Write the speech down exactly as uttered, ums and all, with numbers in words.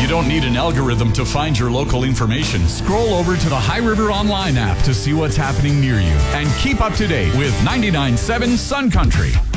don't need an algorithm to find your local information. Scroll over to the High River Online app to see what's happening near you. And keep up to date with ninety-nine point seven Sun Country.